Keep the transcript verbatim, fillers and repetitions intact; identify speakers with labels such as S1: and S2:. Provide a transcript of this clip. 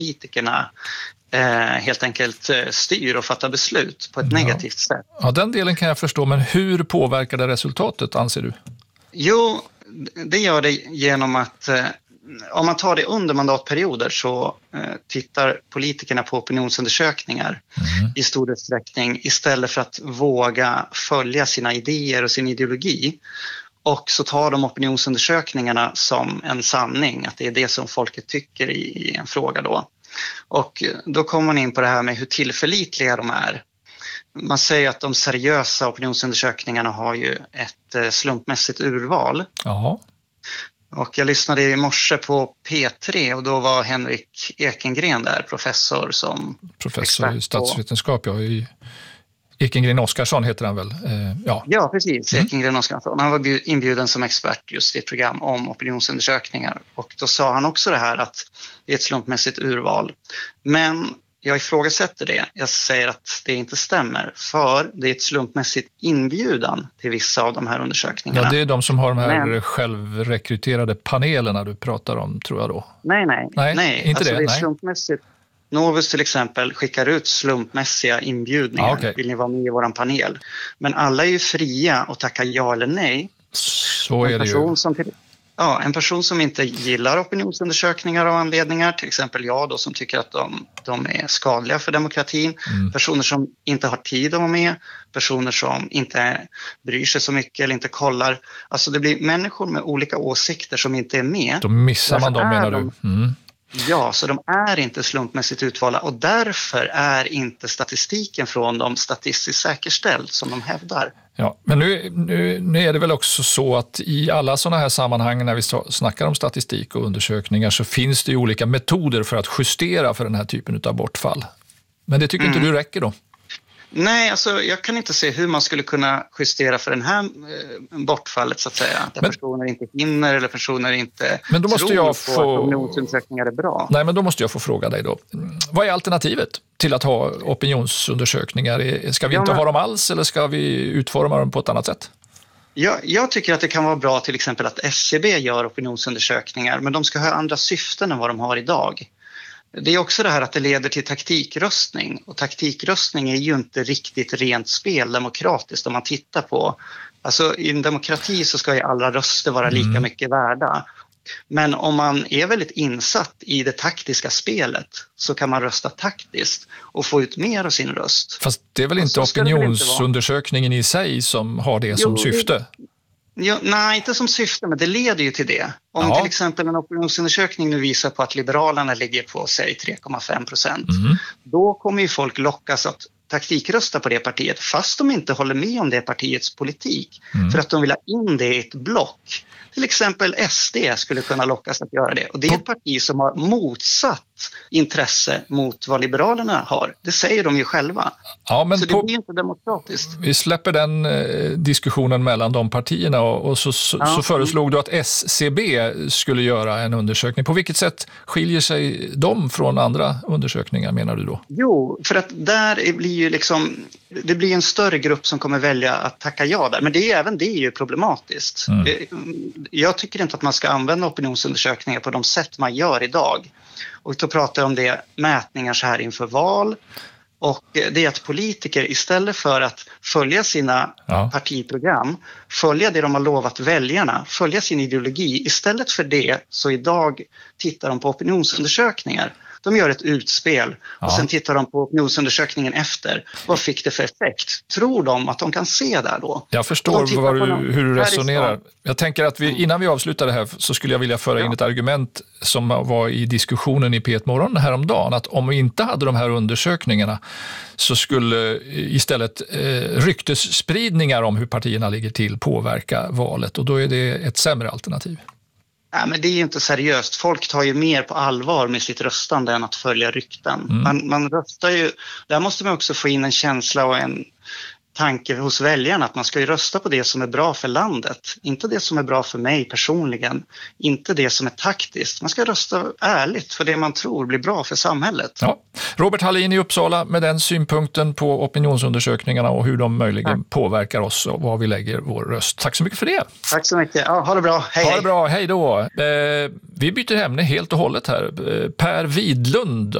S1: politikerna eh, helt enkelt eh, styr och fattar beslut på ett
S2: Ja.
S1: negativt sätt.
S2: Ja, den delen kan jag förstå, men hur påverkar det resultatet, anser du?
S1: Jo, det gör det genom att eh, om man tar det under mandatperioder så eh, tittar politikerna på opinionsundersökningar mm. i stor utsträckning istället för att våga följa sina idéer och sin ideologi. Och så tar de opinionsundersökningarna som en sanning, att det är det som folket tycker i, i en fråga då. Och då kommer man in på det här med hur tillförlitliga de är. Man säger att de seriösa opinionsundersökningarna har ju ett slumpmässigt urval.
S2: Jaha.
S1: Och jag lyssnade i morse på P tre och då var Henrik Ekengren där, professor som...
S2: Professor i statsvetenskap, ja, i Ekengren Oskarsson heter han väl? Eh, ja.
S1: ja, precis.
S2: Mm.
S1: Ekengren Oskarsson. Han var inbjuden som expert just i ett program om opinionsundersökningar. Och då sa han också det här att det är ett slumpmässigt urval. Men jag ifrågasätter det. Jag säger att det inte stämmer. För det är ett slumpmässigt inbjudan till vissa av de här undersökningarna.
S2: Ja, det är de som har de här
S1: Men...
S2: självrekryterade panelerna du pratar om, tror jag då.
S1: Nej, nej.
S2: Nej,
S1: nej.
S2: inte
S1: alltså,
S2: det.
S1: det är
S2: nej.
S1: slumpmässigt. Novus till exempel skickar ut slumpmässiga inbjudningar.
S2: Ah, okay.
S1: Vill ni vara med i våran panel? Men alla är ju fria att tacka ja eller nej.
S2: Så är
S1: en
S2: det
S1: person
S2: ju.
S1: Som till, ja, en person som inte gillar opinionsundersökningar av anledningar, till exempel jag då som tycker att de, de är skadliga för demokratin. Mm. Personer som inte har tid att vara med. Personer som inte bryr sig så mycket eller inte kollar. Alltså det blir människor med olika åsikter som inte är med.
S2: Då missar man dem, menar
S1: de,
S2: du? Mm.
S1: Ja, så de är inte slumpmässigt utvalda och därför är inte statistiken från dem statistiskt säkerställd som de hävdar.
S2: Ja, men nu, nu, nu är det väl också så att i alla sådana här sammanhang när vi snackar om statistik och undersökningar så finns det ju olika metoder för att justera för den här typen av bortfall. Men det tycker mm. inte du räcker då?
S1: Nej, alltså jag kan inte se hur man skulle kunna justera för den här eh, bortfallet så att säga. Där men, personer inte hinner eller personer inte
S2: men då måste
S1: tror
S2: jag
S1: på
S2: få...
S1: att opinionsundersökningar är bra.
S2: Nej, men då måste jag få fråga dig då. Vad är alternativet till att ha opinionsundersökningar? Ska vi ja, inte men... ha dem alls eller ska vi utforma dem på ett annat sätt?
S1: Ja, jag tycker att det kan vara bra till exempel att S C B gör opinionsundersökningar men de ska ha andra syften än vad de har idag. Det är också det här att det leder till taktikröstning och taktikröstning är ju inte riktigt rent spel demokratiskt om man tittar på. Alltså i en demokrati så ska ju alla röster vara lika mm. mycket värda. Men om man är väldigt insatt i det taktiska spelet så kan man rösta taktiskt och få ut mer av sin röst.
S2: Fast det är väl inte opinionsundersökningen i sig som har det som jo, syfte? Det...
S1: Ja, nej, inte som syfte, men det leder ju till det. Om ja. till exempel en opinionsundersökning nu visar på att Liberalerna ligger på, säg, tre komma fem procent. Mm. Då kommer ju folk lockas att taktikrösta på det partiet fast de inte håller med om det partiets politik. Mm. För att de vill ha in det i ett block. Till exempel S D skulle kunna lockas att göra det. Och det är ett parti som har motsatt intresse mot vad Liberalerna har. Det säger de ju själva.
S2: Ja, men
S1: så
S2: på...
S1: det blir inte demokratiskt.
S2: Vi släpper den eh, diskussionen mellan de partierna och, och så, så, ja. så föreslog du att S C B skulle göra en undersökning. På vilket sätt skiljer sig de från andra undersökningar, menar du då?
S1: Jo, för att där blir ju liksom, det blir en större grupp som kommer välja att tacka ja där. Men det är, även det är ju problematiskt. Mm. Jag tycker inte att man ska använda opinionsundersökningar på de sätt man gör idag. Och då pratar jag om det mätningar så här inför val. Och det är att politiker istället för att följa sina ja. partiprogram, följa det de har lovat väljarna, följa sin ideologi. Istället för det så idag tittar de på opinionsundersökningar. De gör ett utspel och ja. sen tittar de på opinionsundersökningen efter. Vad fick det för effekt? Tror de att de kan se där då?
S2: Jag förstår vad du, hur du resonerar. Jag tänker att vi, innan vi avslutar det här så skulle jag vilja föra ja. in ett argument som var i diskussionen i P ett Morgon häromdagen. Att om vi inte hade de här undersökningarna så skulle istället eh, ryktesspridningar om hur partierna ligger till påverka valet. Och då är det ett sämre alternativ.
S1: Nej, men det är ju inte seriöst. Folk tar ju mer på allvar med sitt röstande än att följa rykten. Mm. Man, man röstar ju, där måste man också få in en känsla och en, tanke hos väljarna att man ska ju rösta på det som är bra för landet. Inte det som är bra för mig personligen. Inte det som är taktiskt. Man ska rösta ärligt för det man tror blir bra för samhället.
S2: Ja. Robert Hallin i Uppsala med den synpunkten på opinionsundersökningarna och hur de möjligen ja. påverkar oss och var vi lägger vår röst. Tack så mycket för det.
S1: Tack så mycket. Ja, ha det bra. Hej,
S2: ha
S1: hej.
S2: det bra. Hej då. Eh, vi byter ämne helt och hållet här. Eh, Per Widlund